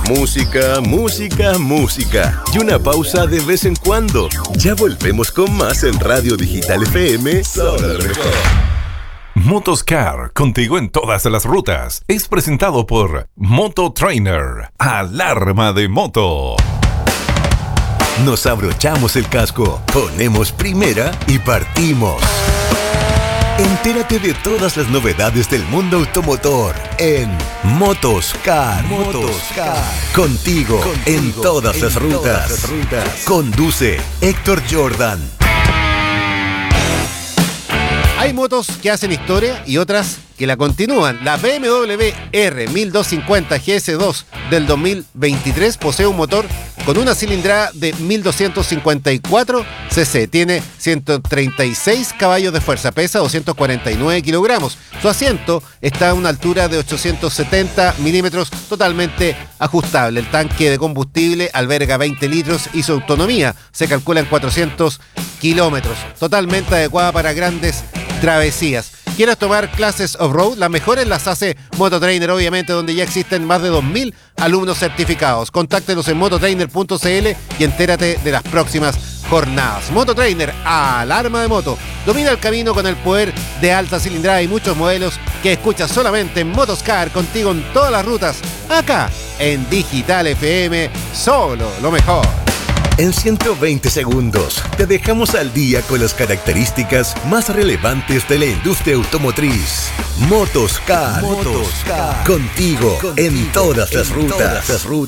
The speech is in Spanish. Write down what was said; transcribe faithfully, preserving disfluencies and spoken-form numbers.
Música, música, música. Y una pausa de vez en cuando. Ya volvemos con más en Radio Digital F M. Solo lo mejor. Motoscar, contigo en todas las rutas. Es presentado por Moto Trainer. Alarma de moto. Nos abrochamos el casco, ponemos primera y partimos. Entérate de todas las novedades del mundo automotor en Motoscar. Motoscar. Contigo, Contigo en todas, en las, rutas. todas las rutas. Conduce Héctor Jordan. Hay motos que hacen historia y otras que la continúan. La B M W R mil doscientos cincuenta G S dos del dos mil veintitrés posee un motor con una cilindrada de mil doscientos cincuenta y cuatro cc. Tiene ciento treinta y seis caballos de fuerza, pesa doscientos cuarenta y nueve kilogramos. Su asiento está a una altura de ochocientos setenta milímetros, totalmente ajustable. El tanque de combustible alberga veinte litros y su autonomía se calcula en cuatrocientos kilómetros. Totalmente adecuada para grandes travesías. ¿Quieres tomar clases off-road? Las mejores las hace Mototrainer, obviamente, donde ya existen más de dos mil alumnos certificados. Contáctenos en mototrainer punto c l y entérate de las próximas jornadas. Mototrainer, alarma de moto. Domina el camino con el poder de alta cilindrada y muchos modelos que escuchas solamente en Motoscar, contigo en todas las rutas, acá en Digital F M, solo lo mejor. En ciento veinte segundos te dejamos al día con las características más relevantes de la industria automotriz. Motoscar, Motoscar. Contigo, contigo en todas las rutas.